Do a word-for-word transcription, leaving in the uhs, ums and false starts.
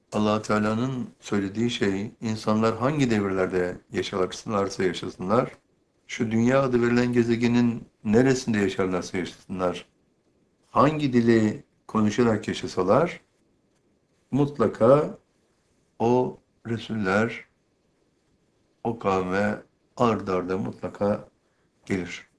Allah Teala'nın söylediği şey, insanlar hangi devirlerde yaşarlarsa yaşasınlar, şu dünya adı verilen gezegenin neresinde yaşarlarsa yaşasınlar, hangi dili konuşarak yaşasalar, mutlaka o Resuller o kavme ard arda mutlaka gelir.